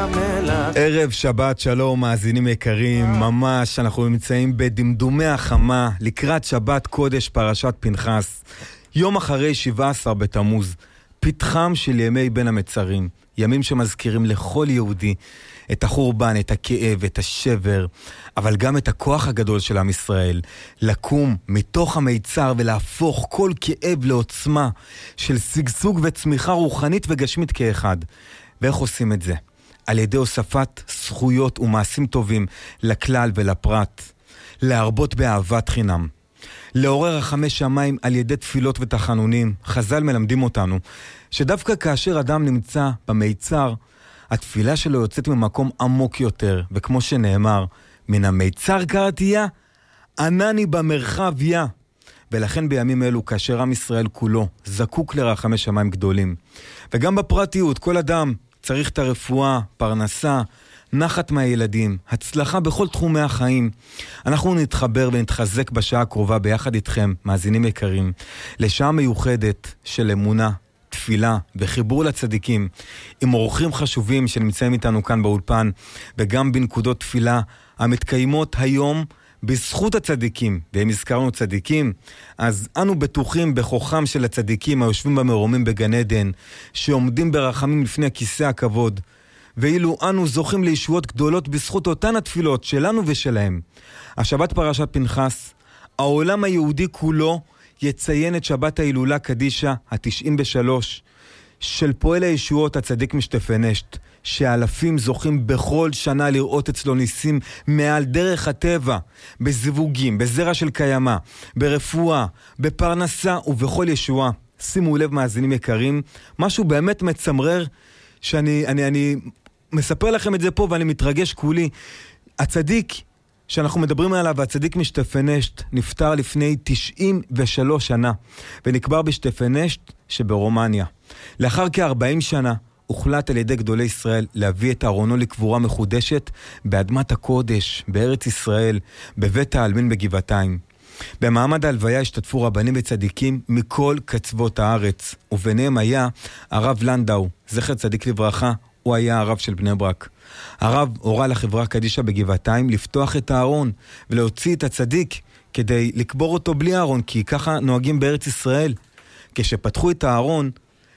ערב שבת שלום מאזינים יקרים, ממש אנחנו נמצאים בדמדומי החמה לקראת שבת קודש פרשת פנחס, יום אחרי 17 בתמוז, פתחם של ימי בין המצרים, ימים שמזכירים לכל יהודי את החורבן, את הכאב, את השבר, אבל גם את הכוח הגדול של עם ישראל, לקום מתוך המיצר ולהפוך כל כאב לעוצמה של שגשוג וצמיחה רוחנית וגשמית כאחד. ואיך עושים את זה? על ידי הוספת זכויות ומעשים טובים לכלל ולפרט, להרבות באהבת חינם, לעורר רחמי שמיים על ידי תפילות ותחנונים. חז"ל מלמדים אותנו שדווקא כאשר אדם נמצא במיצר, התפילה שלו יוצאת ממקום עמוק יותר, וכמו שנאמר, מן המיצר קראתיה, ענני במרחב יא. ולכן בימים אלו, כאשר עם ישראל כולו זקוק לרחמי שמיים גדולים, וגם בפרטיות, כל אדם צריך את הרפואה, פרנסה, נחת מהילדים, הצלחה בכל תחומי החיים. אנחנו נתחבר ונתחזק בשעה הקרובה ביחד איתכם, מאזינים יקרים, לשעה מיוחדת של אמונה, תפילה וחיבור לצדיקים, עם אורחים חשובים שנמצאים איתנו כאן באולפן, וגם בנקודות תפילה המתקיימות היום בזכות הצדיקים. והם הזכרנו צדיקים, אז אנו בטוחים בכוחם של הצדיקים היושבים במרומים בגן עדן, שעומדים ברחמים לפני כיסא הכבוד, ואילו אנו זוכים לישועות גדולות בזכות אותן התפילות שלנו ושלהם. השבת פרשת פנחס, העולם היהודי כולו יציין את שבת ההילולה קדישה ה-93 של פועל הישועות הצדיק משטפנשט, שאלפים זוכים בכל שנה לראות אצלו ניסים מעל דרך הטבע, בזיווגים, בזרע של קיימה, ברפואה, בפרנסה ובכל ישועה. שימו לב מאזינים יקרים, משהו באמת מצמרר שאני מספר לכם את זה פה ואני מתרגש כולי. הצדיק שאנחנו מדברים עליו, הצדיק משטפנשט, נפטר לפני 93 שנה ונקבר בשטפנשט שברומניה. לאחר כ-40 שנה הוחלט על ידי גדולי ישראל להביא את ארונו לקבורה מחודשת באדמת הקודש בארץ ישראל, בבית העלמין בגבעתיים. במעמד ההלוויה השתתפו רבנים וצדיקים מכל קצוות הארץ, וביניהם היה הרב לנדאו, זכר צדיק לברכה, הוא היה הרב של בני ברק. הרב הורה לחברה קדישה בגבעתיים לפתוח את הארון ולהוציא את הצדיק כדי לקבור אותו בלי הארון, כי ככה נוהגים בארץ ישראל. כשפתחו את הארון,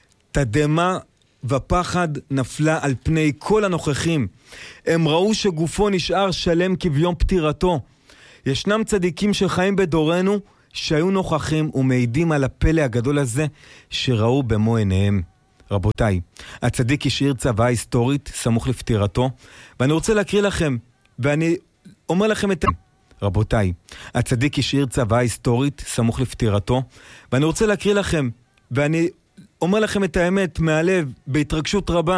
תדמה ופחד נפלה על פני כל הנוכחים. הם ראו שגופו נשאר שלם כביום פטירתו. ישנם צדיקים שחיים בדורנו שהיו נוכחים ומעידים על הפלא הגדול הזה שראו במו עיניהם. רבותיי, הצדיק השאיר צוואה היסטורית סמוך לפטירתו, ואני רוצה להקריא לכם, ואני אומר לכם את... רבותיי, הצדיק השאיר צוואה היסטורית סמוך לפטירתו, ואני רוצה להקריא לכם, ואני אומר לכם את האמת מהלב בהתרגשות רבה.